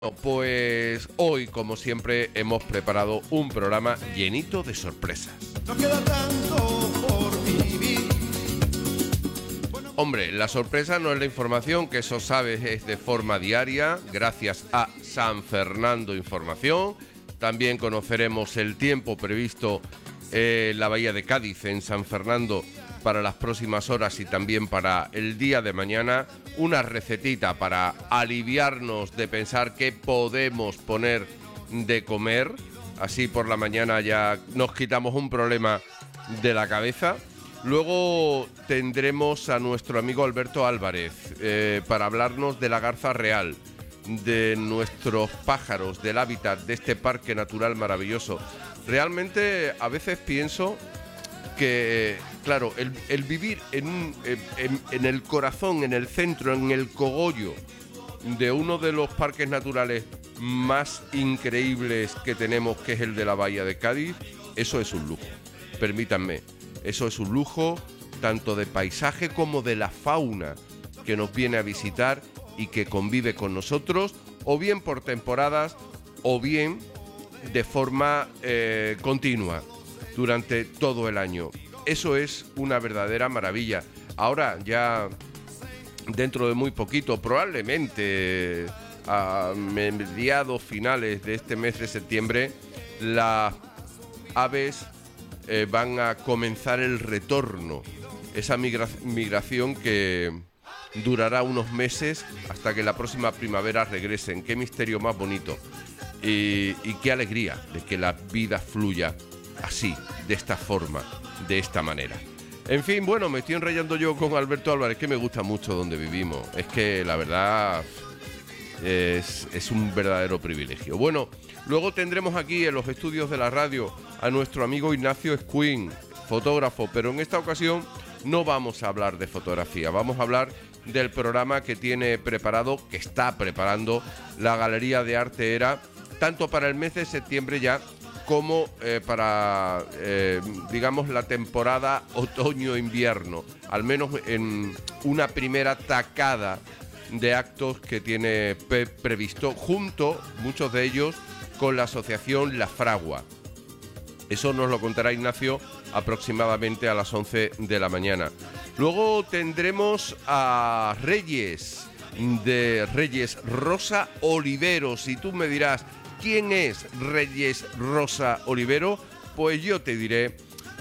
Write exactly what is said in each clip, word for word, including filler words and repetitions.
Pues hoy, como siempre, hemos preparado un programa llenito de sorpresas. No queda tanto por vivir. Hombre, la sorpresa no es la información, que eso sabes es de forma diaria, gracias a San Fernando Información. También conoceremos el tiempo previsto en la Bahía de Cádiz, en San Fernando, para las próximas horas y también para el día de mañana. Una recetita para aliviarnos de pensar qué podemos poner de comer. Así por la mañana ya nos quitamos un problema de la cabeza. Luego tendremos a nuestro amigo Alberto Álvarez eh, para hablarnos de la garza real, de nuestros pájaros, del hábitat de este parque natural maravilloso. Realmente a veces pienso que, claro, el, el vivir en, un, en, en el corazón, en el centro, en el cogollo de uno de los parques naturales más increíbles que tenemos, que es el de la Bahía de Cádiz, eso es un lujo. Permítanme, eso es un lujo tanto de paisaje como de la fauna que nos viene a visitar y que convive con nosotros, o bien por temporadas, o bien de forma eh, continua durante todo el año. Eso es una verdadera maravilla. Ahora ya dentro de muy poquito, probablemente a mediados finales de este mes de septiembre, las aves eh, van a comenzar el retorno, esa migra- migración que durará unos meses hasta que la próxima primavera regresen. Qué misterio más bonito y, y qué alegría de que la vida fluya así, de esta forma, de esta manera. En fin, bueno, me estoy enrollando yo con Alberto Álvarez, que me gusta mucho donde vivimos. Es que la verdad es, es un verdadero privilegio. Bueno, luego tendremos aquí en los estudios de la radio a nuestro amigo Ignacio Escuín, fotógrafo, pero en esta ocasión no vamos a hablar de fotografía, vamos a hablar del programa que tiene preparado, que está preparando la Galería de Arte Era, tanto para el mes de septiembre ya, como eh, para, eh, digamos, la temporada otoño-invierno, al menos en una primera tacada de actos que tiene pe- previsto, junto, muchos de ellos, con la asociación La Fragua. Eso nos lo contará Ignacio aproximadamente a las once de la mañana. Luego tendremos a Reyes, de Reyes Rosa Olivero. Si tú me dirás, ¿quién es Reyes Rosa Olivero? Pues yo te diré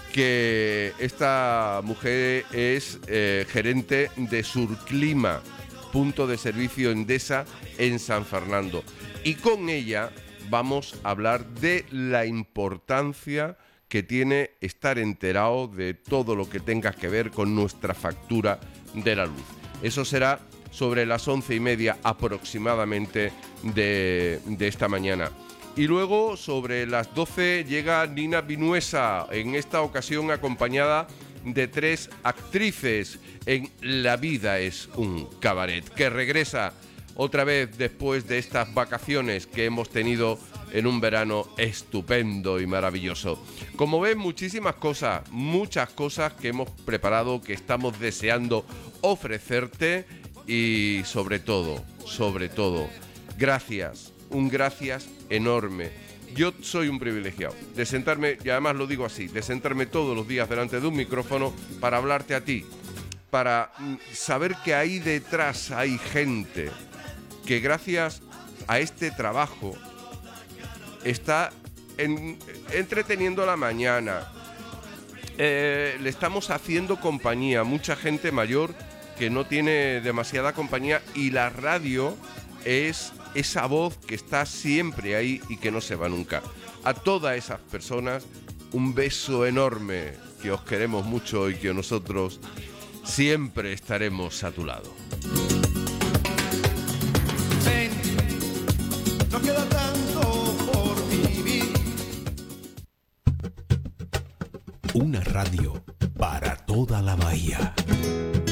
que esta mujer es eh, gerente de Surclima, punto de servicio Endesa en San Fernando. Y con ella vamos a hablar de la importancia que tiene estar enterado de todo lo que tenga que ver con nuestra factura de la luz. Eso será sobre las once y media aproximadamente de, de esta mañana. Y luego sobre las doce llega Nina Vinuesa, en esta ocasión acompañada de tres actrices en La vida es un cabaret, que regresa otra vez después de estas vacaciones que hemos tenido en un verano estupendo y maravilloso. Como ven, muchísimas cosas, muchas cosas que hemos preparado, que estamos deseando ofrecerte y sobre todo, sobre todo, gracias, un gracias enorme. Yo soy un privilegiado de sentarme, y además lo digo así, de sentarme todos los días delante de un micrófono para hablarte a ti, para saber que ahí detrás hay gente que gracias a este trabajo está en, entreteniendo la mañana, eh, le estamos haciendo compañía, mucha gente mayor que no tiene demasiada compañía, y la radio es esa voz que está siempre ahí y que no se va nunca. A todas esas personas, un beso enorme, que os queremos mucho y que nosotros siempre estaremos a tu lado. Ven, no queda tanto por vivir. Una radio para toda la bahía.